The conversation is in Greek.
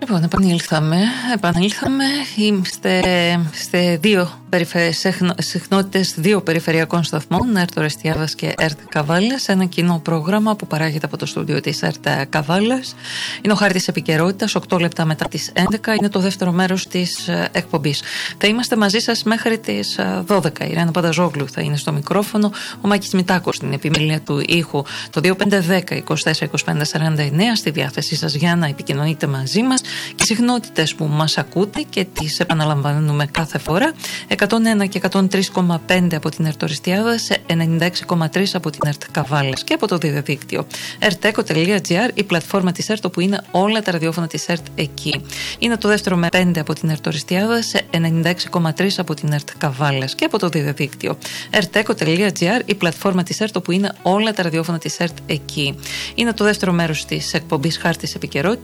Λοιπόν, επανήλθαμε. Είμαστε σε συχνότητες δύο περιφερειακών σταθμών, ΕΡΤ Ορεστιάδας και ΕΡΤ Καβάλας, ένα κοινό πρόγραμμα που παράγεται από το στούντιο της ΕΡΤ Καβάλας. Είναι ο χάρτης επικαιρότητας, 8 λεπτά μετά τις 11, είναι το δεύτερο μέρος της εκπομπής. Θα είμαστε μαζί σας μέχρι τις 12. Η Ρένα Πανταζόγλου θα είναι στο μικρόφωνο, ο Μάκης Μητάκος στην επιμέλεια του ήχου, το 2510 24 25 49 στη διάθεσή σας για να επικοινωνείτε μαζί μας. Και συχνότητες που μας ακούτε και τις επαναλαμβάνουμε κάθε φορά: 101 και 103,5 από την ΕΡΤ Ορεστιάδας, 96,3 από την ΕΡΤ Καβάλας και από το διαδίκτυο erteco.gr, η πλατφόρμα της ΕΡΤ, όπου είναι όλα τα ραδιόφωνα της ΕΡΤ εκεί. Είναι το δεύτερο με 5 από την ΕΡΤ Ορεστιάδας, 96,3 από την ΕΡΤ Καβάλας και από το διαδίκτυο erteco.gr, η πλατφόρμα της ΕΡΤ, όπου είναι όλα τα ραδιόφωνα της ΕΡΤ εκεί. Είναι το δεύτερο μέρος της εκπομπής Χάρτης Επικαιρότητας.